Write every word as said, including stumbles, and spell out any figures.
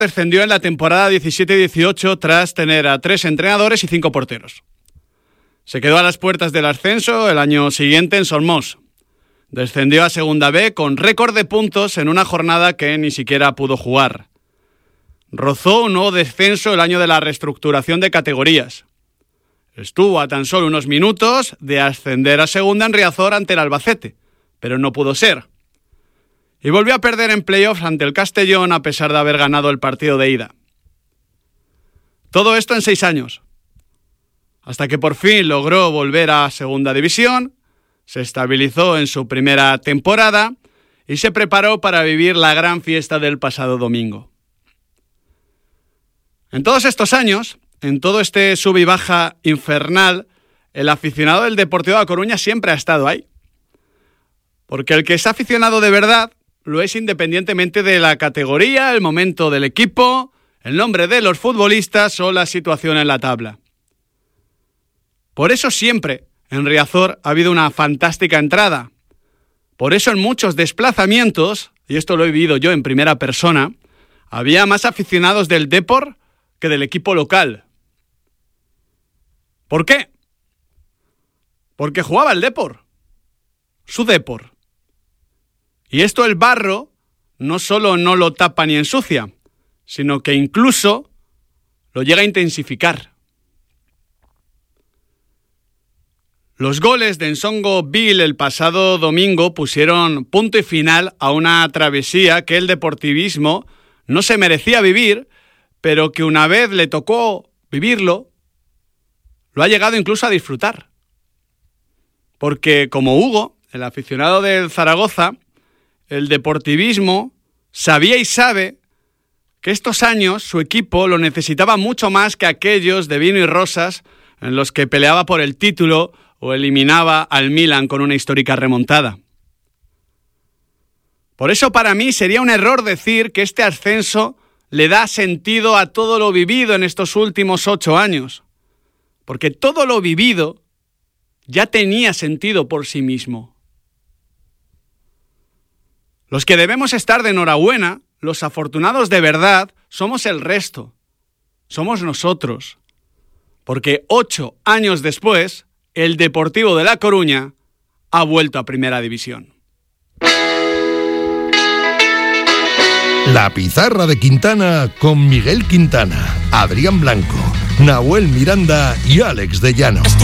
Descendió en la temporada diecisiete dieciocho tras tener a tres entrenadores y cinco porteros. Se quedó a las puertas del ascenso el año siguiente en Somos. Descendió a Segunda B con récord de puntos en una jornada que ni siquiera pudo jugar. Rozó un nuevo descenso el año de la reestructuración de categorías. Estuvo a tan solo unos minutos de ascender a Segunda en Riazor ante el Albacete, pero no pudo ser. Y volvió a perder en playoffs ante el Castellón a pesar de haber ganado el partido de ida. Todo esto en seis años. Hasta que por fin logró volver a Segunda División, se estabilizó en su primera temporada y se preparó para vivir la gran fiesta del pasado domingo. En todos estos años, en todo este sub y baja infernal, el aficionado del Deportivo de A Coruña siempre ha estado ahí. Porque el que es aficionado de verdad lo es independientemente de la categoría, el momento del equipo, el nombre de los futbolistas o la situación en la tabla. Por eso siempre en Riazor ha habido una fantástica entrada. Por eso en muchos desplazamientos, y esto lo he vivido yo en primera persona, había más aficionados del Depor que del equipo local. ¿Por qué? Porque jugaba el Depor, su Depor. Y esto el barro no solo no lo tapa ni ensucia, sino que incluso lo llega a intensificar. Los goles de Ensongo Bill el pasado domingo pusieron punto y final a una travesía que el deportivismo no se merecía vivir, pero que una vez le tocó vivirlo, lo ha llegado incluso a disfrutar. Porque como Hugo, el aficionado del Zaragoza, el deportivismo sabía y sabe que estos años su equipo lo necesitaba mucho más que aquellos de vino y rosas en los que peleaba por el título o eliminaba al Milan con una histórica remontada. Por eso para mí sería un error decir que este ascenso le da sentido a todo lo vivido en estos últimos ocho años, porque todo lo vivido ya tenía sentido por sí mismo. Los que debemos estar de enhorabuena, los afortunados de verdad, somos el resto, somos nosotros, porque ocho años después, el Deportivo de La Coruña ha vuelto a Primera División. La Pizarra de Quintana con Miguel Quintana, Adrián Blanco, Nahuel Miranda y Alex de Llano.